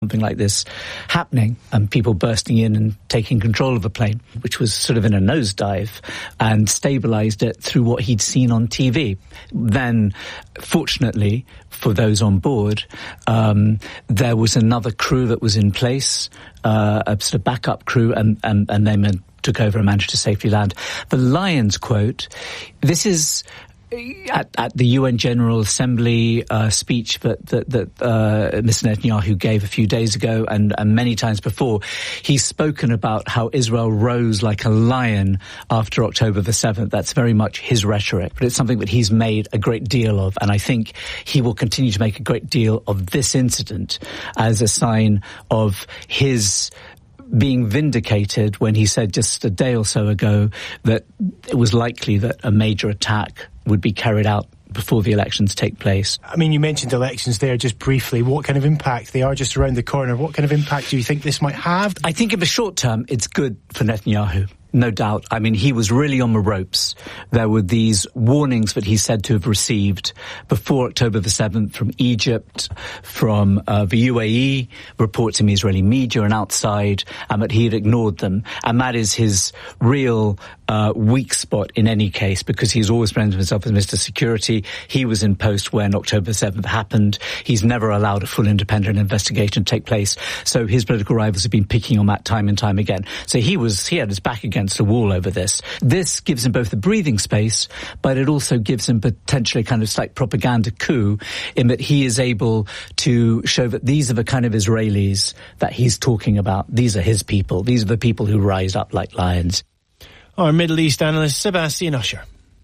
something like this happening and people bursting in and taking control of the plane, which was sort of in a nosedive, and stabilized it through what he'd seen on TV. Then, fortunately, for those on board, there was another crew that was in place, a sort of backup crew, and they took over and managed to safely land. The Lyons quote, this is at the UN General Assembly speech that Mr. Netanyahu gave a few days ago and many times before. He's spoken about how Israel rose like a lion after October the 7th. That's very much his rhetoric, but it's something that he's made a great deal of, and I think he will continue to make a great deal of this incident as a sign of his being vindicated when he said just a day or so ago that it was likely that a major attack would be carried out before the elections take place. I mean, you mentioned elections there just briefly. What kind of impact? They are just around the corner. What kind of impact do you think this might have? I think in the short term, it's good for Netanyahu. No doubt. I mean, he was really on the ropes. There were these warnings that he's said to have received before October the 7th from Egypt, from the UAE, reports in the Israeli media and outside, and that he had ignored them. And that is his real weak spot in any case, because he's always presented himself as Mr. Security. He was in post when October the 7th happened. He's never allowed a full independent investigation to take place. So his political rivals have been picking on that time and time again. So he had his back against the wall over this. This gives him both the breathing space, but it also gives him potentially a kind of slight propaganda coup in that he is able to show that these are the kind of Israelis that he's talking about. These are his people. These are the people who rise up like lions. Our Middle East analyst, Sebastian Usher.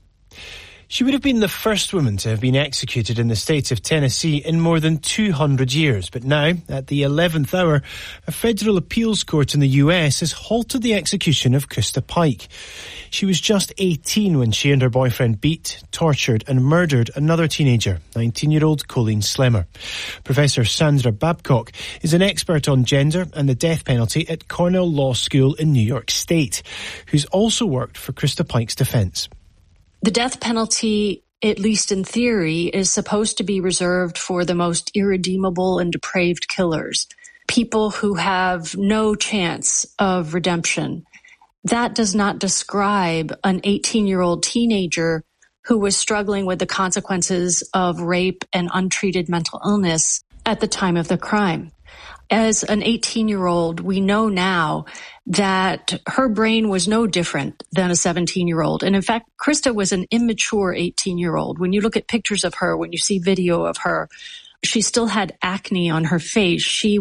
She would have been the first woman to have been executed in the state of Tennessee in more than 200 years. But now, at the 11th hour, a federal appeals court in the US has halted the execution of Krista Pike. She was just 18 when she and her boyfriend beat, tortured and murdered another teenager, 19-year-old Colleen Slemmer. Professor Sandra Babcock is an expert on gender and the death penalty at Cornell Law School in New York State, who's also worked for Krista Pike's defense. The death penalty, at least in theory, is supposed to be reserved for the most irredeemable and depraved killers, people who have no chance of redemption. That does not describe an 18-year-old teenager who was struggling with the consequences of rape and untreated mental illness at the time of the crime. As an 18-year-old, we know now that her brain was no different than a 17-year-old. And in fact, Krista was an immature 18-year-old. When you look at pictures of her, when you see video of her, she still had acne on her face. She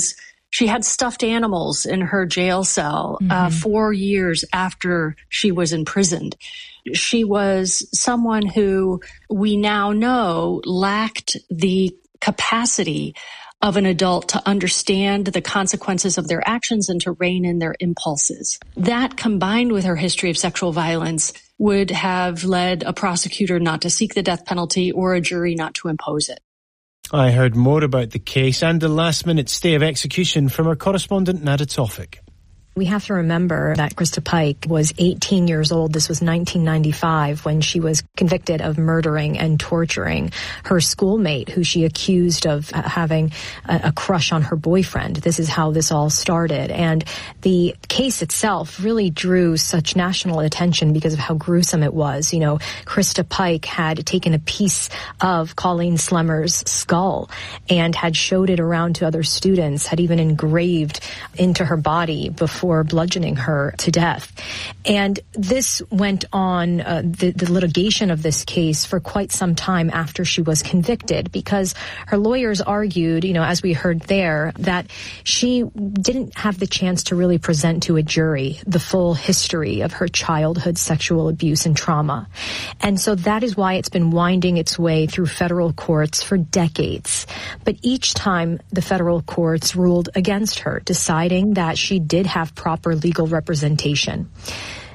had stuffed animals in her jail cell 4 years after she was imprisoned. She was someone who we now know lacked the capacity of an adult to understand the consequences of their actions and to rein in their impulses. That, combined with her history of sexual violence, would have led a prosecutor not to seek the death penalty or a jury not to impose it. I heard more about the case and the last-minute stay of execution from our correspondent Nada Tawfik. We have to remember that Krista Pike was 18 years old. This was 1995 when she was convicted of murdering and torturing her schoolmate, who she accused of having a crush on her boyfriend. This is how this all started. And the case itself really drew such national attention because of how gruesome it was. You know, Krista Pike had taken a piece of Colleen Slemmer's skull and had showed it around to other students, had even engraved into her body before bludgeoning her to death. And this went on, the litigation of this case, for quite some time after she was convicted, because her lawyers argued, you know, as we heard there, that she didn't have the chance to really present to a jury the full history of her childhood sexual abuse and trauma. And so that is why it's been winding its way through federal courts for decades. But each time the federal courts ruled against her, deciding that she did have proper legal representation.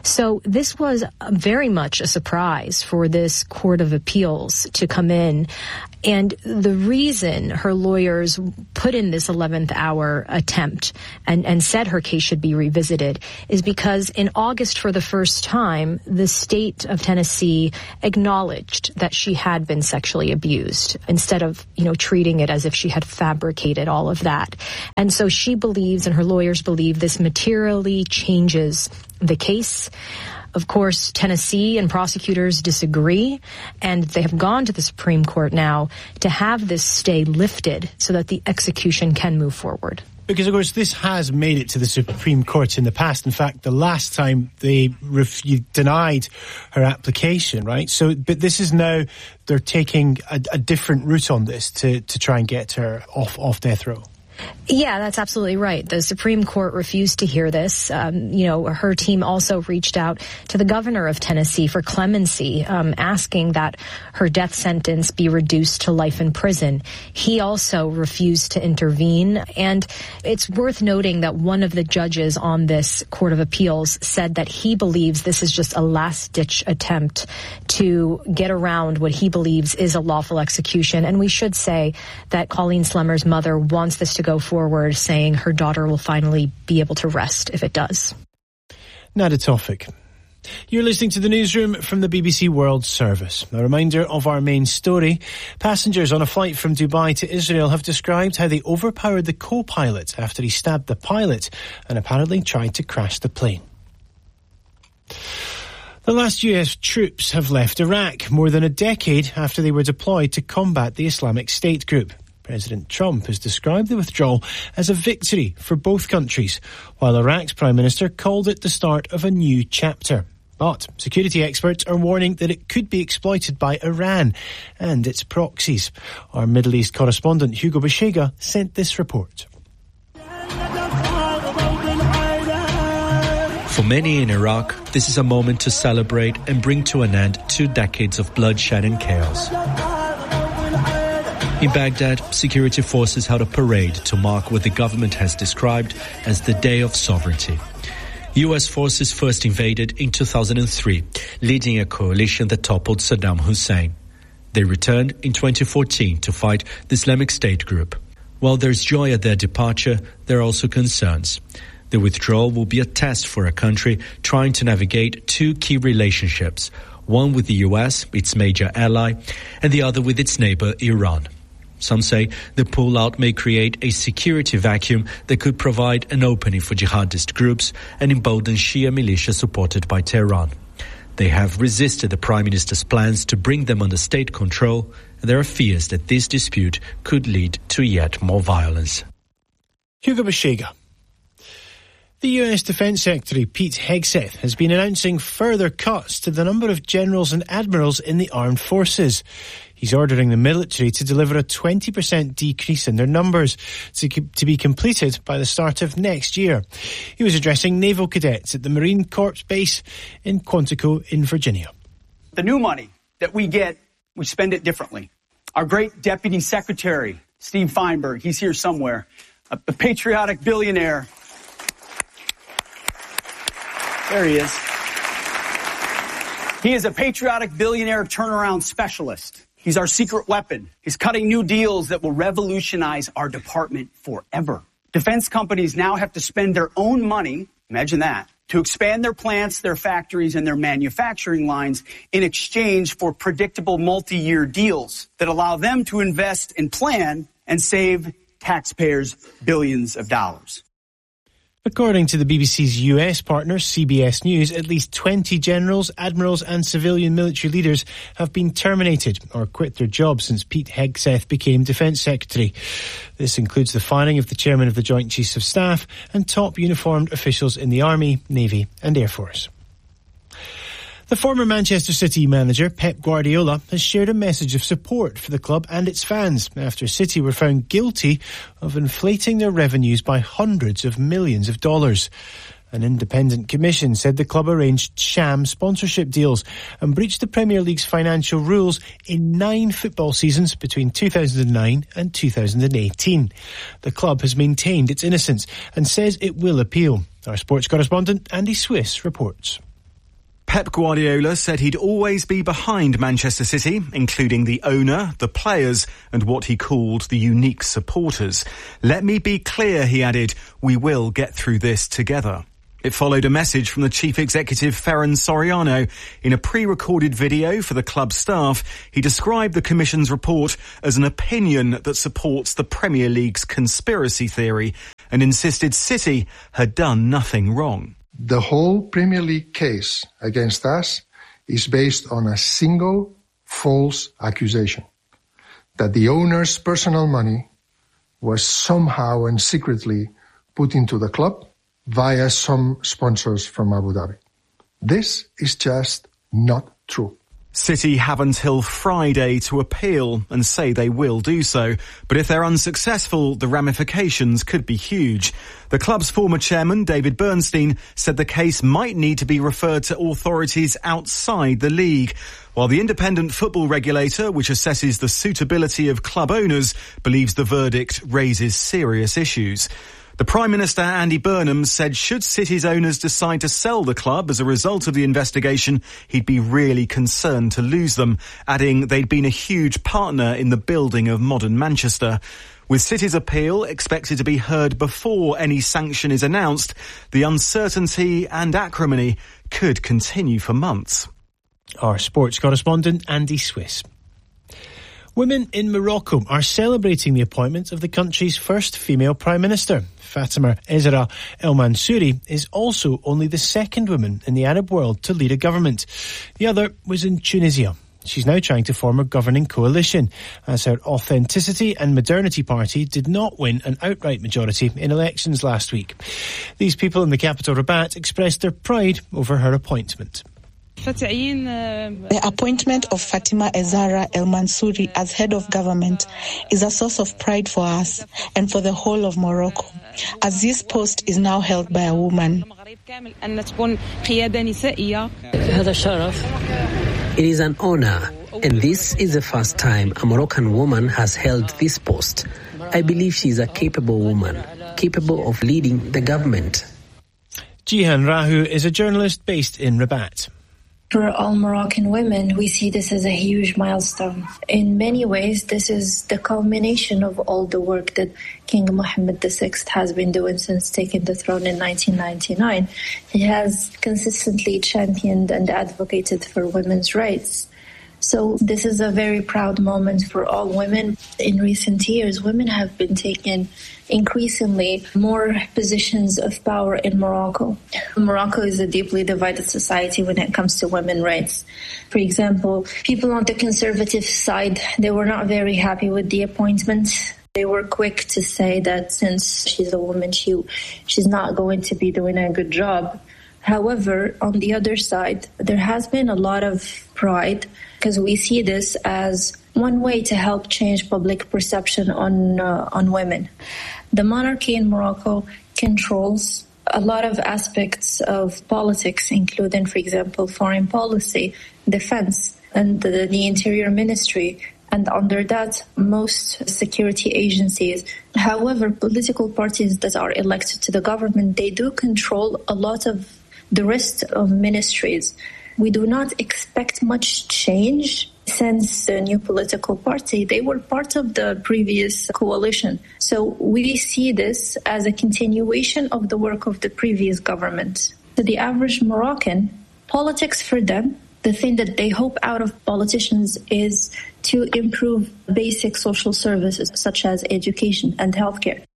So this was very much a surprise for this Court of Appeals to come in. And the reason her lawyers put in this 11th hour attempt and said her case should be revisited is because in August, for the first time, the state of Tennessee acknowledged that she had been sexually abused instead of, treating it as if she had fabricated all of that. And so she believes, and her lawyers believe, this materially changes the case. Of course, Tennessee and prosecutors disagree, and they have gone to the Supreme Court now to have this stay lifted so that the execution can move forward. Because, of course, this has made it to the Supreme Court in the past. In fact, the last time they denied her application, right? So, but this is now, they're taking a different route on this to try and get her off death row. Yeah, that's absolutely right. The Supreme Court refused to hear this. Her team also reached out to the governor of Tennessee for clemency, asking that her death sentence be reduced to life in prison. He also refused to intervene. And it's worth noting that one of the judges on this Court of Appeals said that he believes this is just a last-ditch attempt to get around what he believes is a lawful execution. And we should say that Colleen Slemmer's mother wants this to go forward, saying her daughter will finally be able to rest if it does. Nada Tawfik. You're listening to the newsroom from the BBC World Service. A reminder of our main story. Passengers on a flight from Dubai to Israel have described how they overpowered the co-pilot after he stabbed the pilot and apparently tried to crash the plane. The last US troops have left Iraq more than a decade after they were deployed to combat the Islamic State group. President Trump has described the withdrawal as a victory for both countries, while Iraq's Prime Minister called it the start of a new chapter. But security experts are warning that it could be exploited by Iran and its proxies. Our Middle East correspondent Hugo Bashega sent this report. For many in Iraq, this is a moment to celebrate and bring to an end 2 decades of bloodshed and chaos. In Baghdad, security forces held a parade to mark what the government has described as the Day of Sovereignty. US forces first invaded in 2003, leading a coalition that toppled Saddam Hussein. They returned in 2014 to fight the Islamic State group. While there's joy at their departure, there are also concerns. The withdrawal will be a test for a country trying to navigate 2 key relationships, one with the US, its major ally, and the other with its neighbor, Iran. Some say the pullout may create a security vacuum that could provide an opening for jihadist groups and embolden Shia militia supported by Tehran. They have resisted the Prime Minister's plans to bring them under state control, and there are fears that this dispute could lead to yet more violence. Hugo Bashega. The US Defence Secretary Pete Hegseth has been announcing further cuts to the number of generals and admirals in the armed forces. He's ordering the military to deliver a 20% decrease in their numbers to be completed by the start of next year. He was addressing naval cadets at the Marine Corps base in Quantico in Virginia. The new money that we get, we spend it differently. Our great Deputy Secretary, Steve Feinberg, he's here somewhere, a patriotic billionaire. There he is. He is a patriotic billionaire turnaround specialist. He's our secret weapon. He's cutting new deals that will revolutionize our department forever. Defense companies now have to spend their own money, imagine that, to expand their plants, their factories, and their manufacturing lines in exchange for predictable multi-year deals that allow them to invest and plan and save taxpayers billions of dollars. According to the BBC's US partner, CBS News, at least 20 generals, admirals and civilian military leaders have been terminated or quit their jobs since Pete Hegseth became Defence Secretary. This includes the firing of the chairman of the Joint Chiefs of Staff and top uniformed officials in the Army, Navy and Air Force. The former Manchester City manager, Pep Guardiola, has shared a message of support for the club and its fans after City were found guilty of inflating their revenues by hundreds of millions of dollars. An independent commission said the club arranged sham sponsorship deals and breached the Premier League's financial rules in 9 football seasons between 2009 and 2018. The club has maintained its innocence and says it will appeal. Our sports correspondent, Andy Swiss, reports. Pep Guardiola said he'd always be behind Manchester City, including the owner, the players, and what he called the unique supporters. Let me be clear, he added, we will get through this together. It followed a message from the chief executive Ferran Soriano. In a pre-recorded video for the club staff, he described the Commission's report as an opinion that supports the Premier League's conspiracy theory and insisted City had done nothing wrong. The whole Premier League case against us is based on a single false accusation, that the owner's personal money was somehow and secretly put into the club via some sponsors from Abu Dhabi. This is just not true. City have until Friday to appeal and say they will do so. But if they're unsuccessful, the ramifications could be huge. The club's former chairman, David Bernstein, said the case might need to be referred to authorities outside the league, while the independent football regulator, which assesses the suitability of club owners, believes the verdict raises serious issues. The Prime Minister, Andy Burnham, said should City's owners decide to sell the club as a result of the investigation, he'd be really concerned to lose them, adding they'd been a huge partner in the building of modern Manchester. With City's appeal expected to be heard before any sanction is announced, the uncertainty and acrimony could continue for months. Our sports correspondent, Andy Swiss. Women in Morocco are celebrating the appointment of the country's first female Prime Minister. Fatima Ezra El Mansouri is also only the second woman in the Arab world to lead a government. The other was in Tunisia. She's now trying to form a governing coalition, as her Authenticity and Modernity party did not win an outright majority in elections last week. These people in the capital Rabat expressed their pride over her appointment. The appointment of Fatima Ezra El Mansouri as head of government is a source of pride for us and for the whole of Morocco, as this post is now held by a woman. It is an honor, and this is the first time a Moroccan woman has held this post. I believe she is a capable woman, capable of leading the government. Jihan Rahu is a journalist based in Rabat. For all Moroccan women, we see this as a huge milestone. In many ways, this is the culmination of all the work that King Mohammed VI has been doing since taking the throne in 1999. He has consistently championed and advocated for women's rights. So this is a very proud moment for all women. In recent years, women have been taking increasingly more positions of power in Morocco. Morocco is a deeply divided society when it comes to women's rights. For example, people on the conservative side, they were not very happy with the appointment. They were quick to say that since she's a woman, she's not going to be doing a good job. However, on the other side, there has been a lot of pride because we see this as one way to help change public perception on women. The monarchy in Morocco controls a lot of aspects of politics, including, for example, foreign policy, defense, and the interior ministry, and under that, most security agencies. However, political parties that are elected to the government, they do control a lot of the rest of ministries. We do not expect much change since the new political party. They were part of the previous coalition. So we see this as a continuation of the work of the previous government. To the average Moroccan, politics for them, the thing that they hope out of politicians is to improve basic social services such as education and healthcare.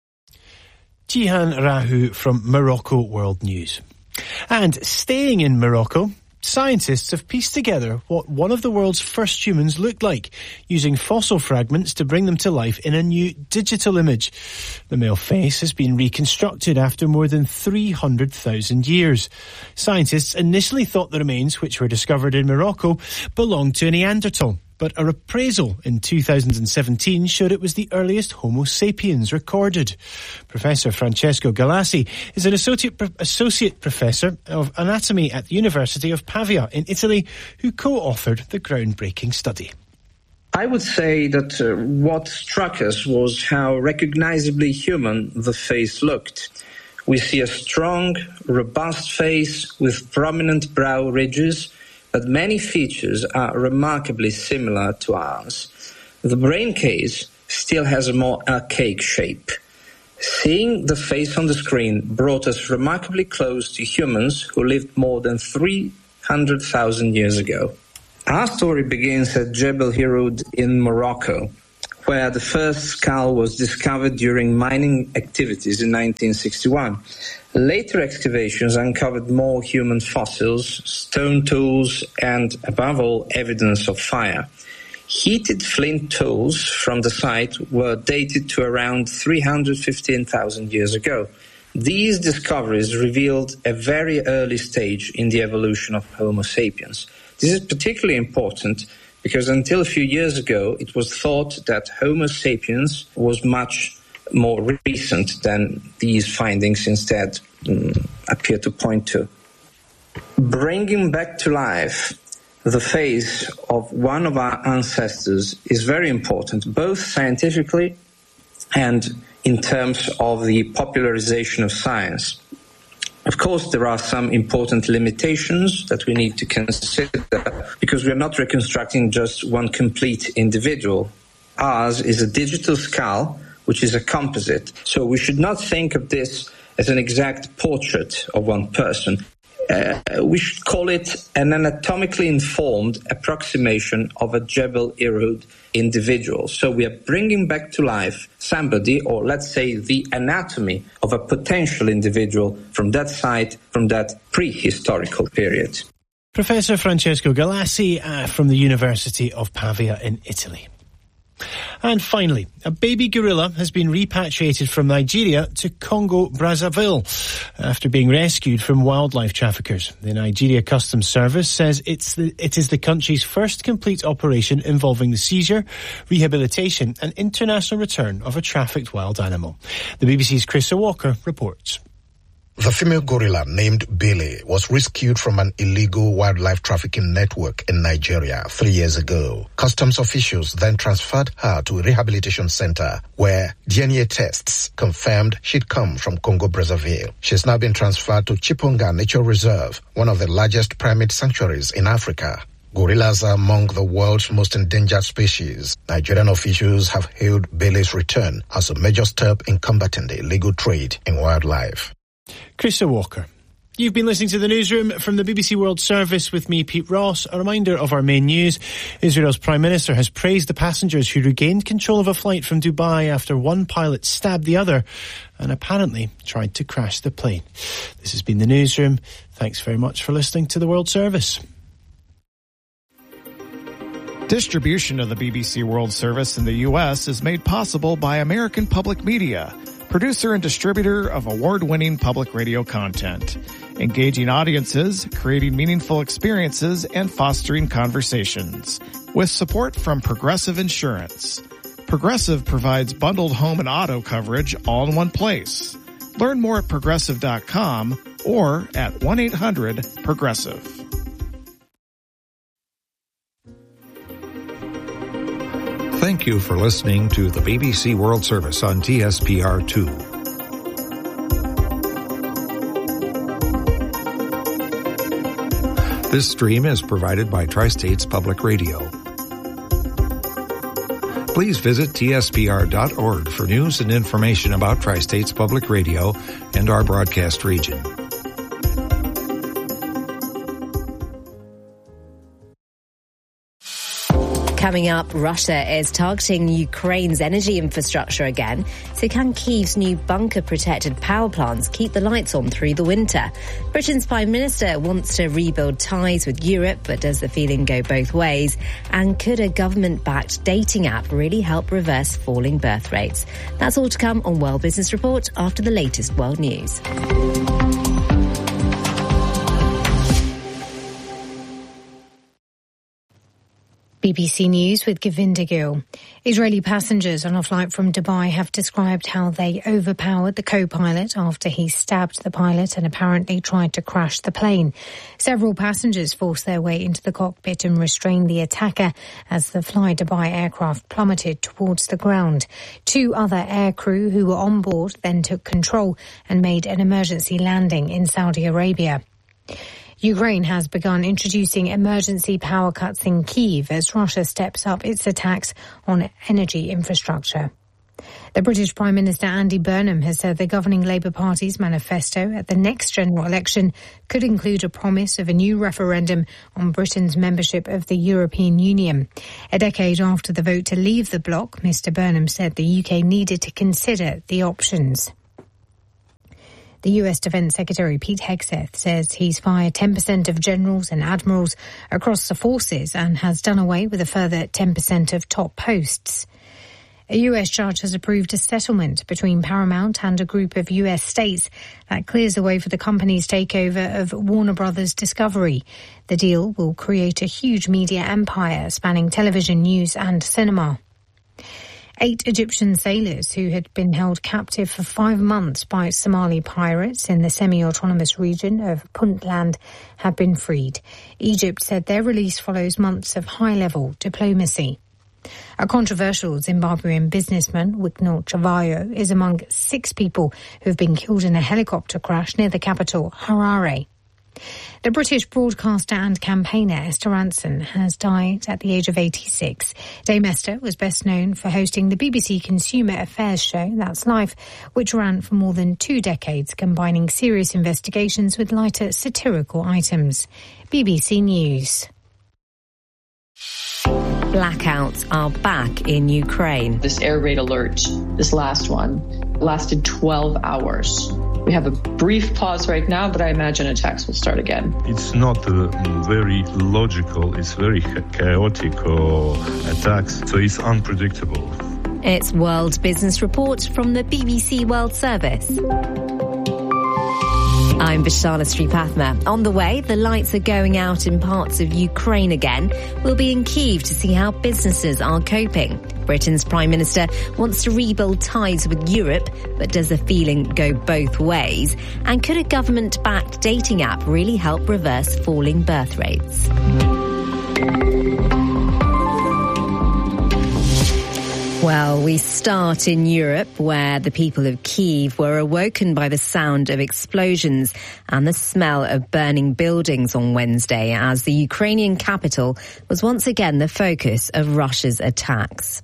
Jihan Rahu from Morocco World News. And staying in Morocco, scientists have pieced together what one of the world's first humans looked like, using fossil fragments to bring them to life in a new digital image. The male face has been reconstructed after more than 300,000 years. Scientists initially thought the remains, which were discovered in Morocco, belonged to a Neanderthal. But a appraisal in 2017 showed it was the earliest Homo sapiens recorded. Professor Francesco Galassi is an associate professor of anatomy at the University of Pavia in Italy, who co-authored the groundbreaking study. I would say that what struck us was how recognizably human the face looked. We see a strong, robust face with prominent brow ridges, but many features are remarkably similar to ours. The brain case still has a more archaic shape. Seeing the face on the screen brought us remarkably close to humans who lived more than 300,000 years ago. Our story begins at Jebel Irhoud in Morocco, where the first skull was discovered during mining activities in 1961. Later excavations uncovered more human fossils, stone tools, and, above all, evidence of fire. Heated flint tools from the site were dated to around 315,000 years ago. These discoveries revealed a very early stage in the evolution of Homo sapiens. This is particularly important because until a few years ago, it was thought that Homo sapiens was much more recent than these findings instead appear to point to. Bringing back to life the face of one of our ancestors is very important, both scientifically and in terms of the popularization of science. Of course, there are some important limitations that we need to consider because we are not reconstructing just one complete individual. Ours is a digital skull, which is a composite. So we should not think of this as an exact portrait of one person. We should call it an anatomically informed approximation of a Jebel Irhoud individual. So we are bringing back to life somebody, or let's say the anatomy of a potential individual from that site, from that prehistorical period. Professor Francesco Galassi from the University of Pavia in Italy. And finally, a baby gorilla has been repatriated from Nigeria to Congo-Brazzaville after being rescued from wildlife traffickers. The Nigeria Customs Service says it is the country's first complete operation involving the seizure, rehabilitation and international return of a trafficked wild animal. The BBC's Chris Walker reports. The female gorilla named Billy was rescued from an illegal wildlife trafficking network in Nigeria 3 years ago. Customs officials then transferred her to a rehabilitation center where DNA tests confirmed she'd come from Congo-Brazzaville. She's now been transferred to Chiponga Nature Reserve, one of the largest primate sanctuaries in Africa. Gorillas are among the world's most endangered species. Nigerian officials have hailed Billy's return as a major step in combating the illegal trade in wildlife. Chris Walker. You've been listening to the newsroom from the BBC World Service with me, Pete Ross. A reminder of our main news. Israel's Prime Minister has praised the passengers who regained control of a flight from Dubai after one pilot stabbed the other and apparently tried to crash the plane. This has been the newsroom. Thanks very much for listening to the World Service. Distribution of the BBC World Service in the U.S. is made possible by American Public Media, producer and distributor of award-winning public radio content, engaging audiences, creating meaningful experiences, and fostering conversations. With support from Progressive Insurance. Progressive provides bundled home and auto coverage all in one place. Learn more at progressive.com or at 1-800-PROGRESSIVE. Thank you for listening to the BBC World Service on TSPR2. This stream is provided by Tri-States Public Radio. Please visit tspr.org for news and information about Tri-States Public Radio and our broadcast region. Coming up, Russia is targeting Ukraine's energy infrastructure again. So can Kyiv's new bunker-protected power plants keep the lights on through the winter? Britain's Prime Minister wants to rebuild ties with Europe, but does the feeling go both ways? And could a government-backed dating app really help reverse falling birth rates? That's all to come on World Business Report after the latest world news. BBC News with Govinda Gill. Israeli passengers on a flight from Dubai have described how they overpowered the co-pilot after he stabbed the pilot and apparently tried to crash the plane. Several passengers forced their way into the cockpit and restrained the attacker as the Fly Dubai aircraft plummeted towards the ground. 2 other aircrew who were on board then took control and made an emergency landing in Saudi Arabia. Ukraine has begun introducing emergency power cuts in Kyiv as Russia steps up its attacks on energy infrastructure. The British Prime Minister Andy Burnham has said the governing Labour Party's manifesto at the next general election could include a promise of a new referendum on Britain's membership of the European Union. A decade after the vote to leave the bloc, Mr Burnham said the UK needed to consider the options. The US Defence Secretary Pete Hegseth says he's fired 10% of generals and admirals across the forces and has done away with a further 10% of top posts. A US judge has approved a settlement between Paramount and a group of US states that clears the way for the company's takeover of Warner Brothers Discovery. The deal will create a huge media empire spanning television, news and cinema. 8 Egyptian sailors who had been held captive for 5 months by Somali pirates in the semi-autonomous region of Puntland have been freed. Egypt said their release follows months of high-level diplomacy. A controversial Zimbabwean businessman, Wicknell Chavayo, is among 6 people who have been killed in a helicopter crash near the capital, Harare. The British broadcaster and campaigner Esther Rantzen has died at the age of 86. Dame Esther was best known for hosting the BBC Consumer Affairs show, That's Life, which ran for more than 2 decades, combining serious investigations with lighter satirical items. BBC News. Blackouts are back in Ukraine. This air raid alert, this last one, lasted 12 hours. We have a brief pause right now, but I imagine attacks will start again. It's not very logical. It's very chaotic attacks, so it's unpredictable. It's World Business Report from the BBC World Service. I'm Bashana Sripathma. On the way, the lights are going out in parts of Ukraine again. We'll be in Kyiv to see how businesses are coping. Britain's Prime Minister wants to rebuild ties with Europe, but does the feeling go both ways? And could a government-backed dating app really help reverse falling birth rates? Well, we start in Europe, where the people of Kyiv were awoken by the sound of explosions and the smell of burning buildings on Wednesday, as the Ukrainian capital was once again the focus of Russia's attacks.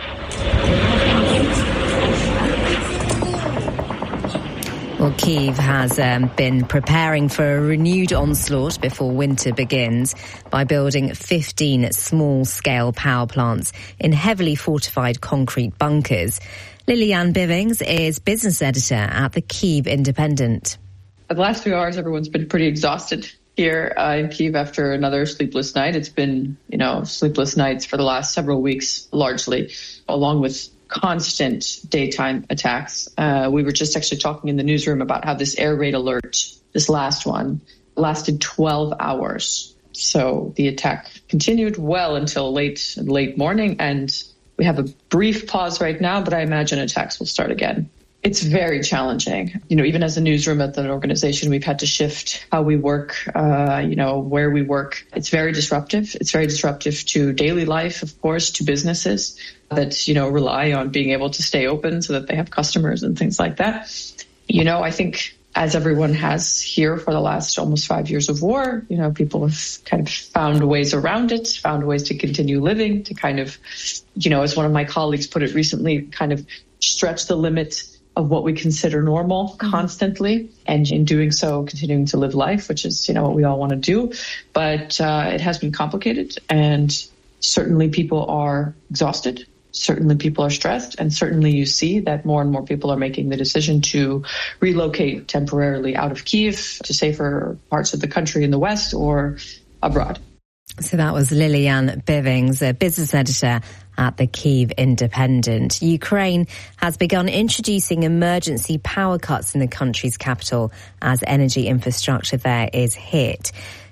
Well, Kyiv has been preparing for a renewed onslaught before winter begins by building 15 small-scale power plants in heavily fortified concrete bunkers. Liliane Bivings is business editor at the Kyiv Independent. For the last few hours, everyone's been pretty exhausted here in Kyiv after another sleepless night. It's been, sleepless nights for the last several weeks, largely, along with constant daytime attacks. We were just actually talking in the newsroom about how this air raid alert, this last one, lasted 12 hours. So the attack continued well until late morning, and we have a brief pause right now, but I imagine attacks will start again. It's very challenging. Even as a newsroom at an organization, we've had to shift how we work, where we work. It's very disruptive. It's very disruptive to daily life, of course, to businesses that, rely on being able to stay open so that they have customers and things like that. I think as everyone has here for the last almost 5 years of war, people have kind of found ways around it, found ways to continue living, to kind of, as one of my colleagues put it recently, kind of stretch the limit of what we consider normal constantly, and in doing so, continuing to live life, which is, what we all want to do. But it has been complicated, and certainly people are exhausted. Certainly people are stressed, and certainly you see that more and more people are making the decision to relocate temporarily out of Kyiv to safer parts of the country in the west or abroad. So that was Liliane Bivings, a business editor at the Kyiv Independent. Ukraine has begun introducing emergency power cuts in the country's capital as energy infrastructure there is hit.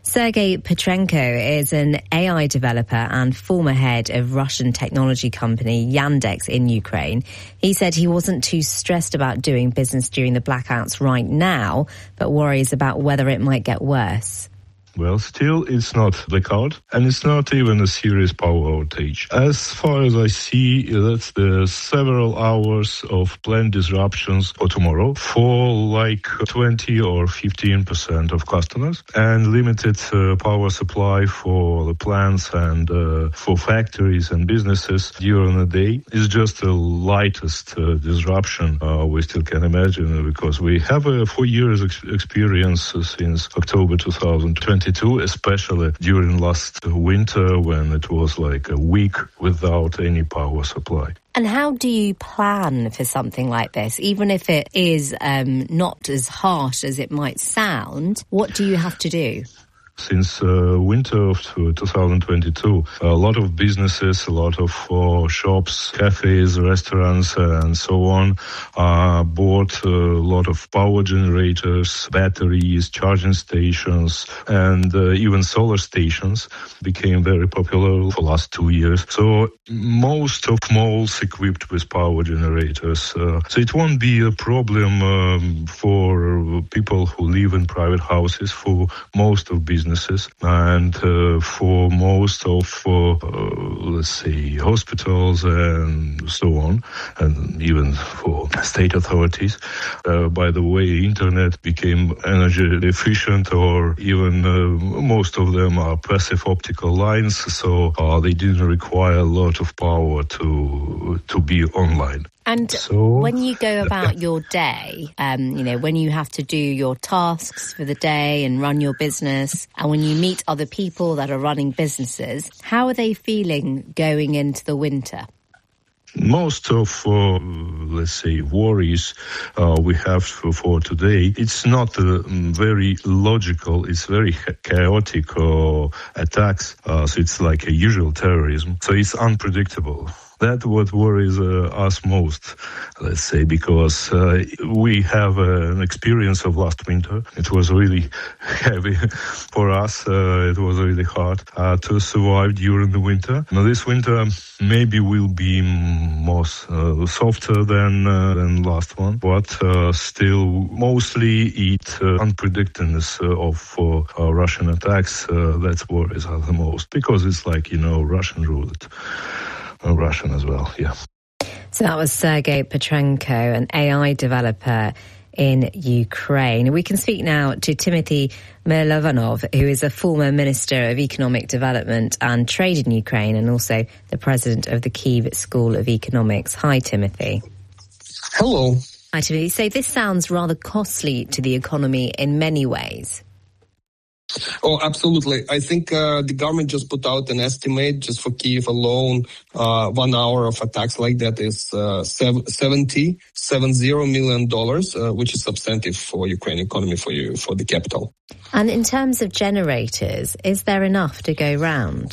Sergei Petrenko is an AI developer and former head of Russian technology company Yandex in Ukraine. He said he wasn't too stressed about doing business during the blackouts right now, but worries about whether it might get worse. Well, still, it's not blackout, and it's not even a serious power outage. As far as I see, that's the several hours of planned disruptions for tomorrow for like 20 or 15% of customers, and limited power supply for the plants and for factories and businesses during the day. It's just the lightest disruption we still can imagine, because we have a 4 years experience since October 2022, especially during last winter when it was like a week without any power supply. And how do you plan for something like this? Even if it is not as harsh as it might sound, what do you have to do? Since winter of 2022, a lot of businesses, a lot of shops, cafes, restaurants, and so on bought a lot of power generators, batteries, charging stations, and even solar stations became very popular for the last 2 years. So most of malls equipped with power generators. So it won't be a problem for people who live in private houses, for most of businesses. And for most of, let's say, hospitals and so on, and even for state authorities. By the way, internet became energy efficient, or even most of them are passive optical lines, so they didn't require a lot of power to be online. And when you go about your day, when you have to do your tasks for the day and run your business, and when you meet other people that are running businesses, how are they feeling going into the winter? Most of, let's say, worries we have for today, it's not very logical, it's very chaotic attacks, so it's like a usual terrorism, so it's unpredictable. That's what worries us most, let's say, because we have an experience of last winter. It was really heavy for us. It was really hard to survive during the winter. Now, this winter maybe will be more softer than last one, but still mostly unpredictedness of Russian attacks. That's worries us the most, because it's like, Russian roulette. Russian as well, yeah. So that was Sergei Petrenko, an AI developer in Ukraine. We can speak now to Timothy Milovanov, who is a former Minister of Economic Development and Trade in Ukraine and also the president of the Kyiv School of Economics. Hi, Timothy. Hello. Hi, Timothy. So this sounds rather costly to the economy in many ways. Oh, absolutely. I think the government just put out an estimate just for Kyiv alone. 1 hour of attacks like that is $70 million, which is substantive for Ukraine economy, for the capital. And in terms of generators, is there enough to go round?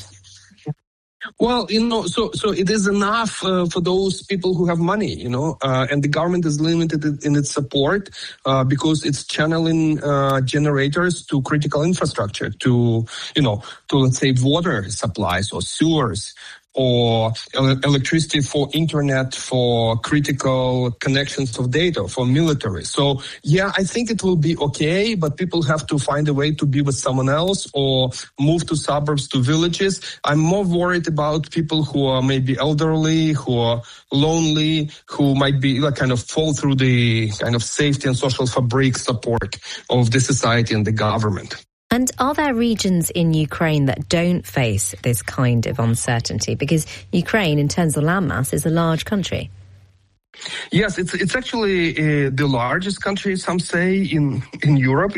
Well, so it is enough for those people who have money, and the government is limited in its support because it's channeling generators to critical infrastructure, to let's say water supplies or sewers, or electricity for internet, for critical connections of data, for military. So, yeah, I think it will be okay, but people have to find a way to be with someone else or move to suburbs, to villages. I'm more worried about people who are maybe elderly, who are lonely, who might be kind of fall through the kind of safety and social fabric support of the society and the government. And are there regions in Ukraine that don't face this kind of uncertainty? Because Ukraine, in terms of landmass, is a large country. Yes, it's actually the largest country, some say, in Europe.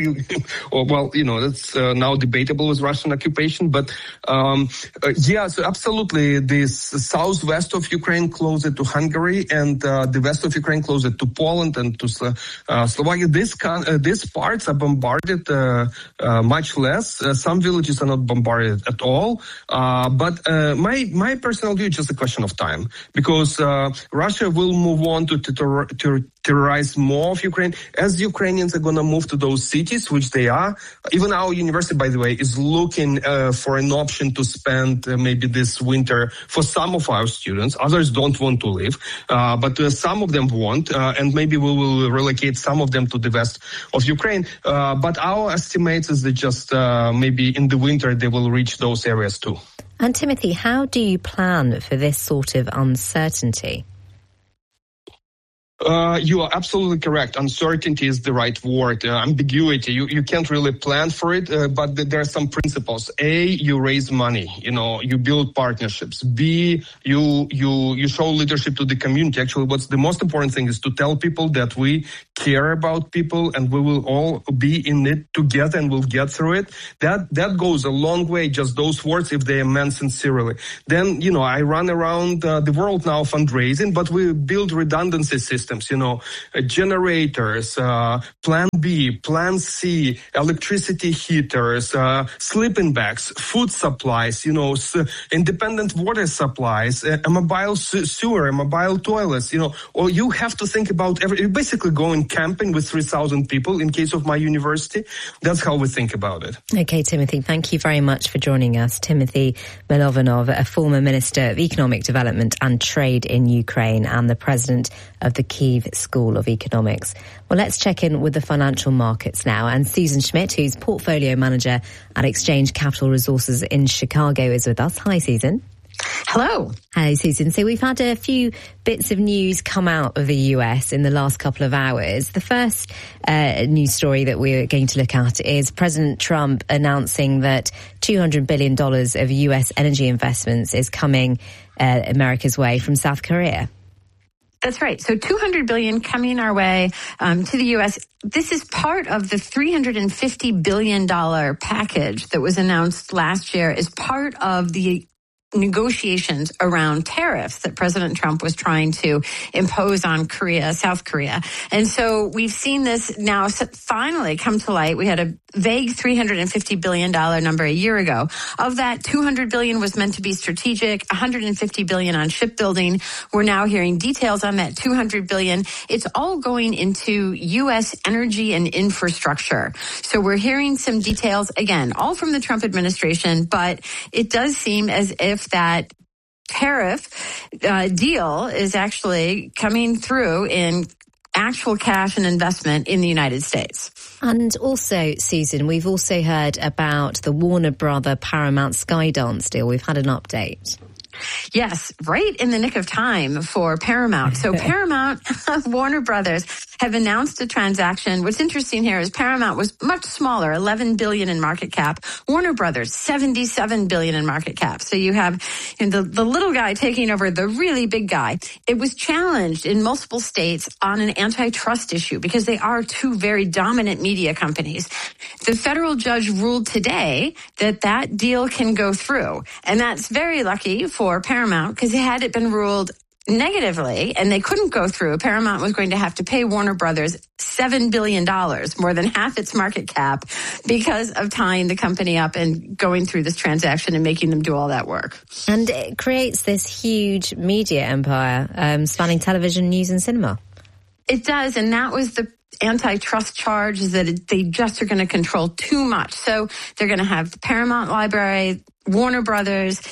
That's now debatable with Russian occupation. But so absolutely, this southwest of Ukraine closer to Hungary, and the west of Ukraine closer to Poland and to Slovakia. These parts are bombarded much less. Some villages are not bombarded at all. But my personal view is just a question of time, because Russia will move want to terrorize more of Ukraine. As Ukrainians are going to move to those cities, which they are, even our university, by the way, is looking for an option to spend maybe this winter for some of our students. Others don't want to leave, but some of them want, and maybe we will relocate some of them to the west of Ukraine. But our estimates is that just maybe in the winter they will reach those areas too. And Timothy, how do you plan for this sort of uncertainty? You are absolutely correct. Uncertainty is the right word. Ambiguity. You can't really plan for it, but there are some principles. A, you raise money. You build partnerships. B, you show leadership to the community. Actually, what's the most important thing is to tell people that we care about people and we will all be in it together and we'll get through it. That goes a long way, just those words, if they are meant sincerely. Then, I run around the world now fundraising, but we build redundancy systems. Generators, Plan B, Plan C, electricity heaters, sleeping bags, food supplies, independent water supplies, a mobile sewer, a mobile toilets, or you have to think about basically going camping with 3,000 people in case of my university. That's how we think about it. Okay, Timothy, thank you very much for joining us. Timothy Milovanov, a former Minister of Economic Development and Trade in Ukraine and the president of the Kyiv School of Economics. Well, let's check in with the financial markets now. And Susan Schmidt, who's portfolio manager at Exchange Capital Resources in Chicago, is with us. Hi, Susan. Hello. Hello, Susan. So we've had a few bits of news come out of the US in the last couple of hours. The first news story that we're going to look at is President Trump announcing that $200 billion of US energy investments is coming America's way from South Korea. That's right. So $200 billion coming our way to the U.S. This is part of the $350 billion package that was announced last year as part of the negotiations around tariffs that President Trump was trying to impose on South Korea. And so we've seen this now finally come to light. We had a vague $350 billion number a year ago. Of that, $200 billion was meant to be strategic, $150 billion on shipbuilding. We're now hearing details on that $200 billion. It's all going into U.S. energy and infrastructure. So we're hearing some details, again, all from the Trump administration, but it does seem as if that tariff deal is actually coming through in actual cash and investment in the United States. And also, Susan, we've also heard about the Warner Brother Paramount Skydance deal. We've had an update. Yes, right in the nick of time for Paramount. So Paramount, Warner Brothers have announced a transaction. What's interesting here is Paramount was much smaller, $11 billion in market cap. Warner Brothers, $77 billion in market cap. So you have the little guy taking over the really big guy. It was challenged in multiple states on an antitrust issue because they are two very dominant media companies. The federal judge ruled today that deal can go through. And that's very lucky for Paramount because had it been ruled negatively and they couldn't go through, Paramount was going to have to pay Warner Brothers $7 billion, more than half its market cap, because of tying the company up and going through this transaction and making them do all that work. And it creates this huge media empire spanning television, news and cinema. It does, and that was the antitrust charge, is that they just are going to control too much. So they're going to have the Paramount Library, Warner Brothers,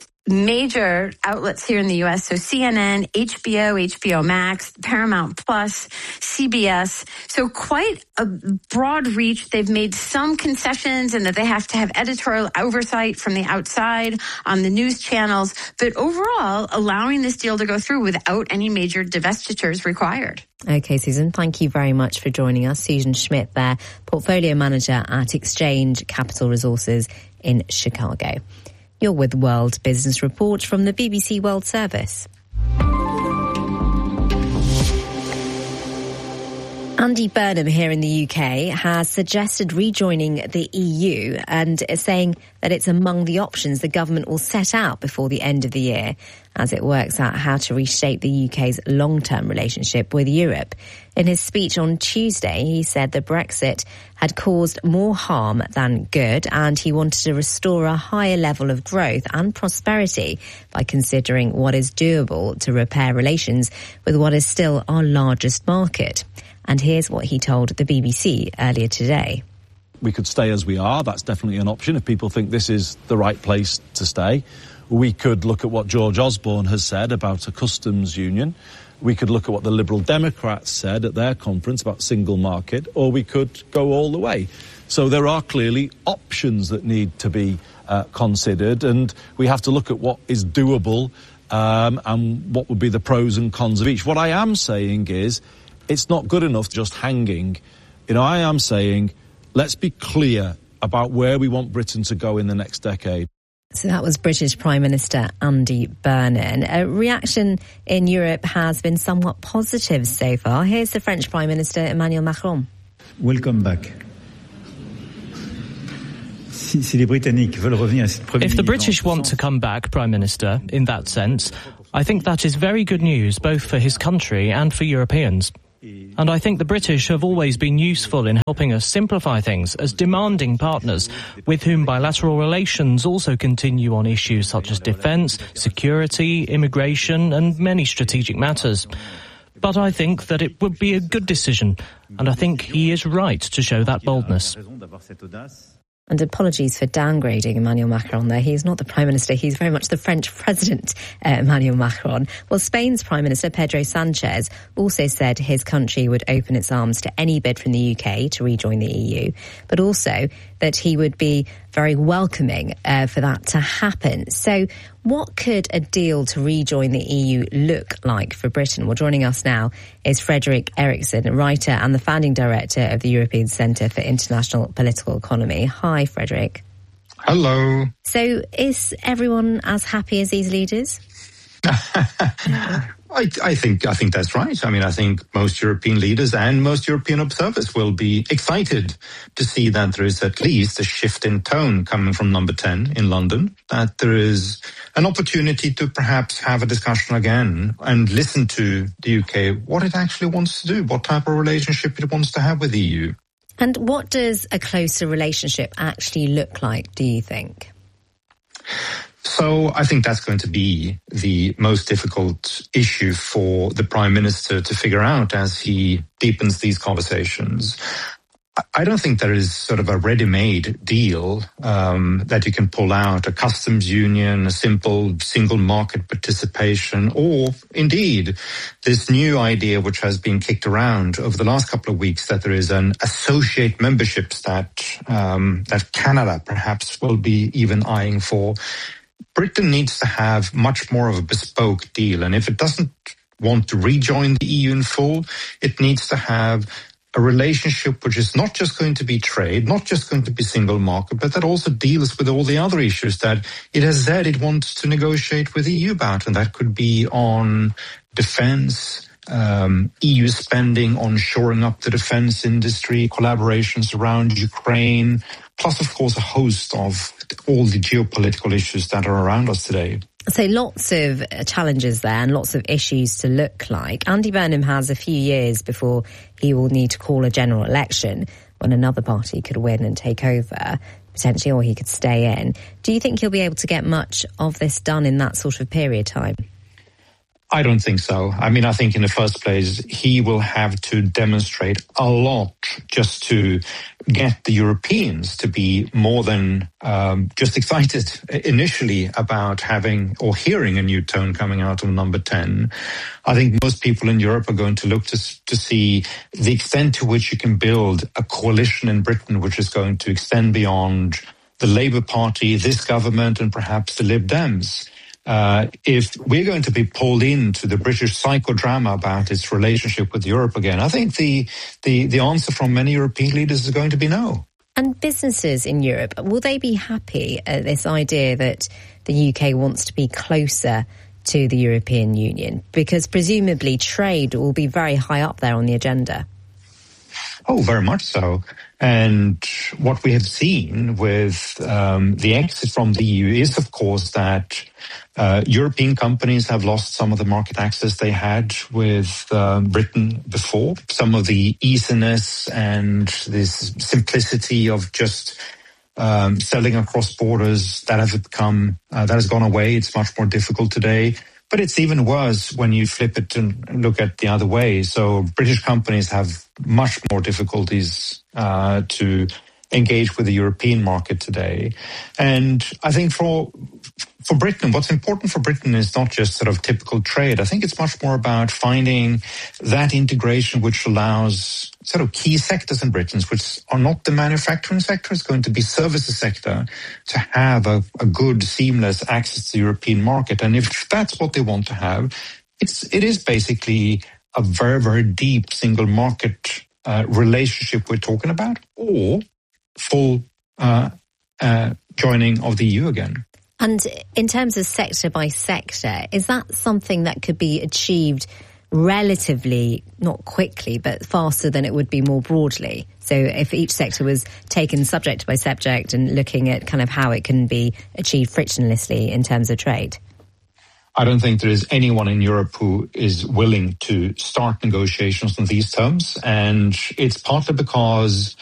major outlets here in the U.S., so CNN, HBO Max, Paramount Plus, CBS. So quite a broad reach. They've made some concessions in that they have to have editorial oversight from the outside on the news channels, but overall allowing this deal to go through without any major divestitures required. Okay, Susan, thank you very much for joining us. Susan Schmidt there, portfolio manager at Exchange Capital Resources in Chicago. You're with World Business Report from the BBC World Service. Andy Burnham here in the UK has suggested rejoining the EU and is saying that it's among the options the government will set out before the end of the year. as it works out how to reshape the UK's long-term relationship with Europe. In his speech on Tuesday, he said that Brexit had caused more harm than good, and he wanted to restore a higher level of growth and prosperity by considering what is doable to repair relations with what is still our largest market. And here's what he told the BBC earlier today. We could stay as we are. That's definitely an option if people think this is the right place to stay. We could look at what George Osborne has said about a customs union. We could look at what the Liberal Democrats said at their conference about single market, or we could go all the way. So there are clearly options that need to be considered, and we have to look at what is doable and what would be the pros and cons of each. What I am saying is it's not good enough just hanging. I am saying let's be clear about where we want Britain to go in the next decade. So that was British Prime Minister Andy Burnham. A reaction in Europe has been somewhat positive so far. Here's the French Prime Minister Emmanuel Macron. Welcome back. If the British want to come back, Prime Minister, in that sense, I think that is very good news both for his country and for Europeans. And I think the British have always been useful in helping us simplify things as demanding partners with whom bilateral relations also continue on issues such as defence, security, immigration and many strategic matters. But I think that it would be a good decision, and I think he is right to show that boldness. And apologies for downgrading Emmanuel Macron there. He's not the Prime Minister, he's very much the French President, Emmanuel Macron. Well, Spain's Prime Minister, Pedro Sanchez, also said his country would open its arms to any bid from the UK to rejoin the EU, but also that he would be very welcoming for that to happen. So what could a deal to rejoin the EU look like for Britain? Well, joining us now is Fredrik Eriksson, writer and the founding director of the European Centre for International Political Economy. Hi, Fredrik. Hello. So is everyone as happy as these leaders? I think that's right. I mean, I think most European leaders and most European observers will be excited to see that there is at least a shift in tone coming from number 10 in London, that there is an opportunity to perhaps have a discussion again and listen to the UK, what it actually wants to do, what type of relationship it wants to have with the EU. And what does a closer relationship actually look like, do you think? So I think that's going to be the most difficult issue for the Prime Minister to figure out as he deepens these conversations. I don't think there is sort of a ready-made deal that you can pull out, a customs union, a simple single market participation, or indeed this new idea which has been kicked around over the last couple of weeks that there is an associate memberships that Canada perhaps will be even eyeing for. Britain needs to have much more of a bespoke deal, and if it doesn't want to rejoin the EU in full, it needs to have a relationship which is not just going to be trade, not just going to be single market, but that also deals with all the other issues that it has said it wants to negotiate with the EU about. And that could be on defense, EU spending on shoring up the defense industry, collaborations around Ukraine, plus, of course, a host of all the geopolitical issues that are around us today. So lots of challenges there and lots of issues to look like. Andy Burnham has a few years before he will need to call a general election when another party could win and take over, potentially, or he could stay in. Do you think he'll be able to get much of this done in that sort of period of time? I don't think so. I mean, I think in the first place, he will have to demonstrate a lot just to get the Europeans to be more than just excited initially about having or hearing a new tone coming out of number 10. I think most people in Europe are going to look to see the extent to which you can build a coalition in Britain which is going to extend beyond the Labour Party, this government, and perhaps the Lib Dems. If we're going to be pulled into the British psychodrama about its relationship with Europe again, I think the answer from many European leaders is going to be no. And businesses in Europe, will they be happy at this idea that the UK wants to be closer to the European Union? Because presumably trade will be very high up there on the agenda. Oh, very much so. And what we have seen with the exit from the EU is, of course, that European companies have lost some of the market access they had with Britain before. Some of the easiness and this simplicity of just selling across borders that has gone away. It's much more difficult today. But it's even worse when you flip it and look at the other way. So British companies have much more difficulties to engage with the European market today. And I think for Britain, what's important for Britain is not just sort of typical trade. I think it's much more about finding that integration which allows sort of key sectors in Britain, which are not the manufacturing sector, it's going to be services sector, to have a good, seamless access to the European market. And if that's what they want to have, it is basically a very, very deep single market relationship we're talking about, or full joining of the EU again. And in terms of sector by sector, is that something that could be achieved relatively, not quickly, but faster than it would be more broadly? So if each sector was taken subject by subject and looking at kind of how it can be achieved frictionlessly in terms of trade? I don't think there is anyone in Europe who is willing to start negotiations on these terms. And it's partly because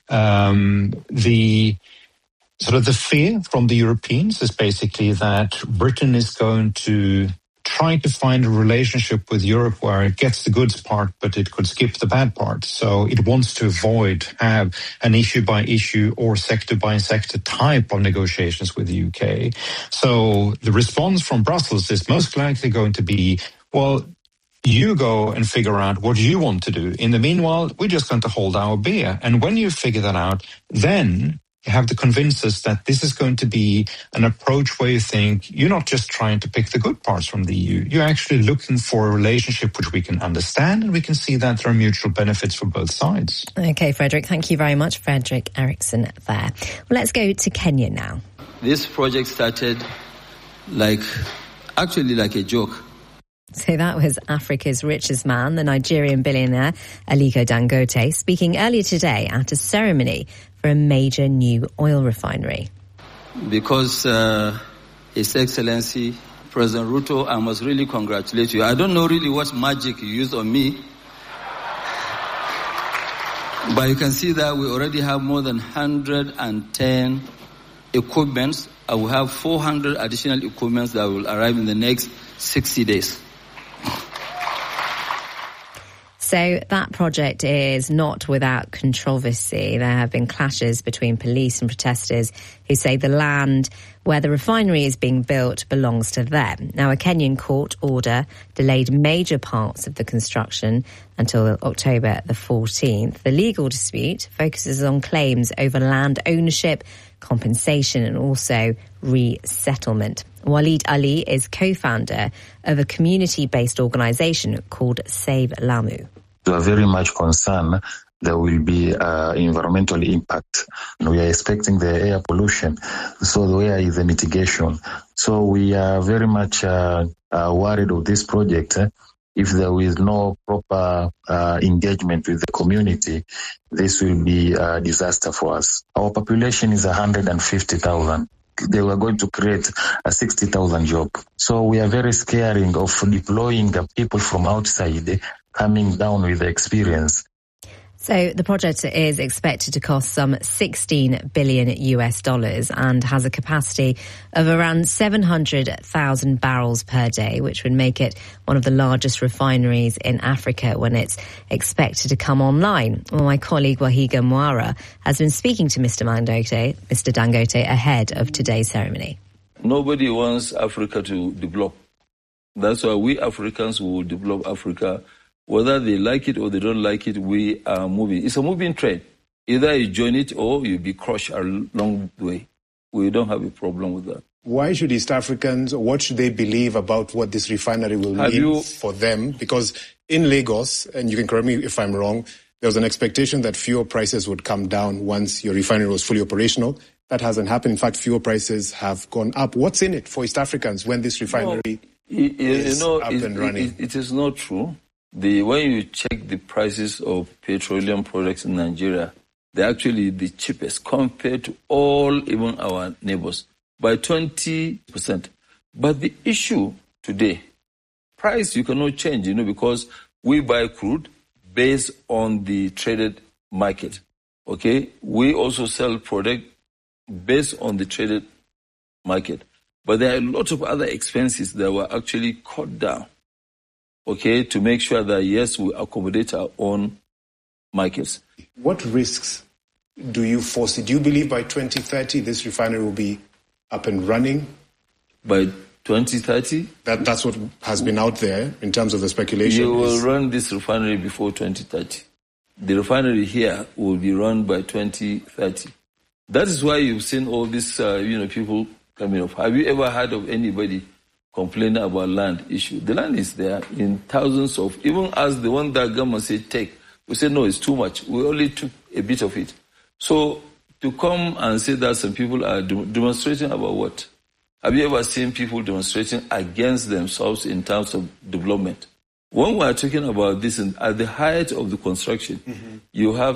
the fear from the Europeans is basically that Britain is going to try to find a relationship with Europe where it gets the goods part, but it could skip the bad part. So it wants to have an issue by issue or sector by sector type of negotiations with the UK. So the response from Brussels is most likely going to be, well, you go and figure out what you want to do. In the meanwhile, we're just going to hold our beer. And when you figure that out, then you have to convince us that this is going to be an approach where you think you're not just trying to pick the good parts from the EU. You're actually looking for a relationship which we can understand, and we can see that there are mutual benefits for both sides. Okay, Frederick, thank you very much. Frederick Eriksson there. Well, let's go to Kenya now. This project started like a joke. So that was Africa's richest man, the Nigerian billionaire Aliko Dangote, speaking earlier today at a ceremony for a major new oil refinery. Because His Excellency President Ruto, I must really congratulate you. I don't know really what magic you used on me, but you can see that we already have more than 110 equipments. I will have 400 additional equipments that will arrive in the next 60 days. So that project is not without controversy. There have been clashes between police and protesters who say the land where the refinery is being built belongs to them. Now, a Kenyan court order delayed major parts of the construction until October the 14th. The legal dispute focuses on claims over land ownership, compensation, and also resettlement. Walid Ali is co-founder of a community-based organisation called Save Lamu. We are very much concerned there will be environmental impact. We are expecting the air pollution, so where is the mitigation? So we are very much worried of this project. If there is no proper engagement with the community, this will be a disaster for us. Our population is 150,000. They were going to create a 60,000 job. So we are very scaring of deploying the people from outside coming down with the experience. So the project is expected to cost some $16 billion and has a capacity of around 700,000 barrels per day, which would make it one of the largest refineries in Africa when it's expected to come online. Well, my colleague Wahiga Mwara has been speaking to Mr. Dangote ahead of today's ceremony. Nobody wants Africa to develop. That's why we Africans will develop Africa. Whether they like it or they don't like it, we are moving. It's a moving train. Either you join it or you'll be crushed along the way. We don't have a problem with that. Why should East Africans, what should they believe about what this refinery will mean for them? Because in Lagos, and you can correct me if I'm wrong, there was an expectation that fuel prices would come down once your refinery was fully operational. That hasn't happened. In fact, fuel prices have gone up. What's in it for East Africans when this refinery is up and running? It is not true. When you check the prices of petroleum products in Nigeria, they're actually the cheapest compared to all, even our neighbors, by 20%. But the issue today, price you cannot change, because we buy crude based on the traded market. Okay? We also sell product based on the traded market. But there are a lot of other expenses that were actually cut down, okay, to make sure that, yes, we accommodate our own markets. What risks do you foresee? Do you believe by 2030 this refinery will be up and running? By 2030? That's what has been out there in terms of the speculation. You will run this refinery before 2030. The refinery here will be run by 2030. That is why you've seen all these, people coming up. Have you ever heard of anybody complaining about land issue? The land is there in thousands of, even as the one that government said take, we said no, it's too much. We only took a bit of it. So to come and say that some people are demonstrating about what? Have you ever seen people demonstrating against themselves in terms of development? When we are talking about this, at the height of the construction, you have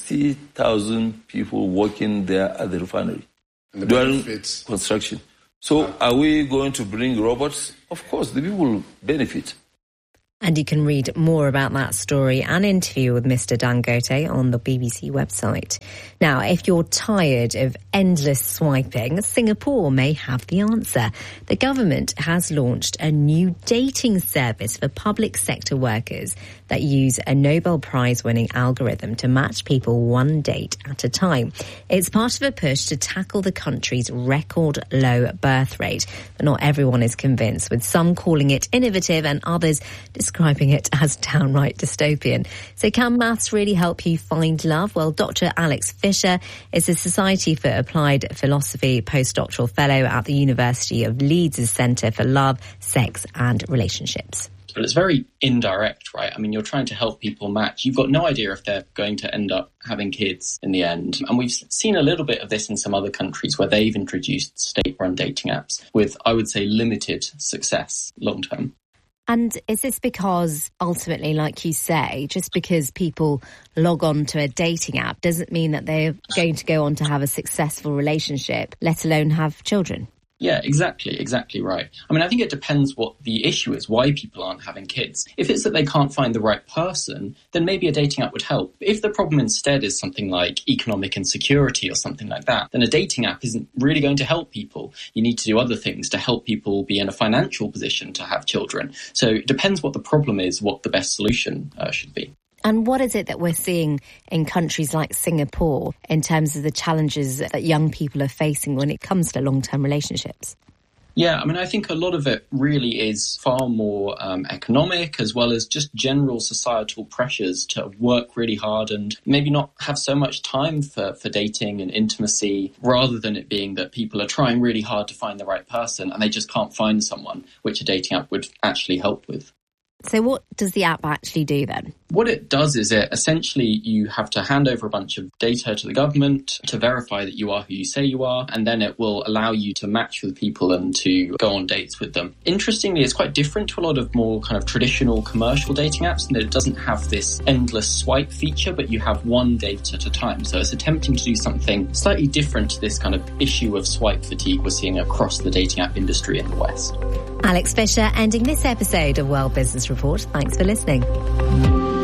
60,000 people working there at the refinery during construction. So are we going to bring robots? Of course, the people will benefit. And you can read more about that story and interview with Mr. Dangote on the BBC website. Now, if you're tired of endless swiping, Singapore may have the answer. The government has launched a new dating service for public sector workers that use a Nobel Prize-winning algorithm to match people one date at a time. It's part of a push to tackle the country's record low birth rate. But not everyone is convinced, with some calling it innovative and others describing it as downright dystopian. So can maths really help you find love? Well, Dr. Alex Fisher is a Society for Applied Philosophy postdoctoral fellow at the University of Leeds' Centre for Love, Sex and Relationships. But it's very indirect, right? I mean, you're trying to help people match. You've got no idea if they're going to end up having kids in the end. And we've seen a little bit of this in some other countries where they've introduced state-run dating apps with, I would say, limited success long-term. And is this because, ultimately, like you say, just because people log on to a dating app doesn't mean that they're going to go on to have a successful relationship, let alone have children? Yeah, exactly right. I mean, I think it depends what the issue is, why people aren't having kids. If it's that they can't find the right person, then maybe a dating app would help. If the problem instead is something like economic insecurity or something like that, then a dating app isn't really going to help people. You need to do other things to help people be in a financial position to have children. So it depends what the problem is, what the best solution should be. And what is it that we're seeing in countries like Singapore in terms of the challenges that young people are facing when it comes to long-term relationships? Yeah, I mean, I think a lot of it really is far more economic, as well as just general societal pressures to work really hard and maybe not have so much time for dating and intimacy, rather than it being that people are trying really hard to find the right person and they just can't find someone, which a dating app would actually help with. So what does the app actually do then? What it does is essentially you have to hand over a bunch of data to the government to verify that you are who you say you are, and then it will allow you to match with people and to go on dates with them. Interestingly, it's quite different to a lot of more kind of traditional commercial dating apps in that it doesn't have this endless swipe feature, but you have one date at a time. So it's attempting to do something slightly different to this kind of issue of swipe fatigue we're seeing across the dating app industry in the West. Alex Fisher ending this episode of World Business Report. Thanks for listening.